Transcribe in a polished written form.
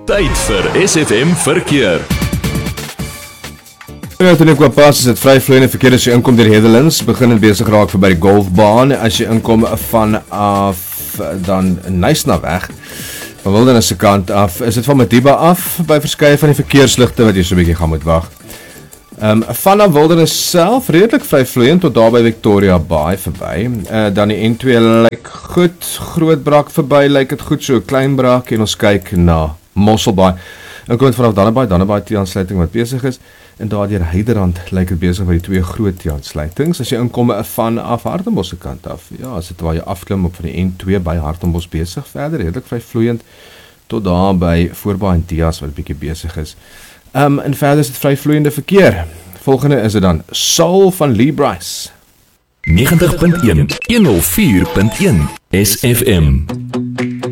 Tyd vir SFM Verkeer. Toen ek op pas is het vry vloeiende verkeer as jy inkom deur Hedelins, begin het besig raak vir by die golfbaan, as jy inkom vanaf dan Nysnaweg, van Wildernis se kant af, is dit van Madiba af, by verskeie van die verkeersligte wat jy so 'n bietjie gaan moet wag. Vanaf Wildernis self, redelik vry vloeiend tot daar by Victoria Bay verby, dan die N2 lyk goed, Grootbrak verby, lyk het goed, so klein brak, en ons kyk na Mosselbaai, en kom vanaf Dannebaai T-aansluiting wat besig is, en daar deur Heiderand lyk het besig by die twee groot T-aansluitings, as jy inkom vanaf Hartenbos se kant af, ja, as dit waar jy afklim op van die N2 by Hartenbos besig, verder redelik vry vloeiend, tot daar by Voorbaai en Dias wat 'n bietjie besig is. En verder is dit vry vloeiende verkeer. Volgende is dit dan Saul van Lee Bryce. 90.1 104.1 SFM.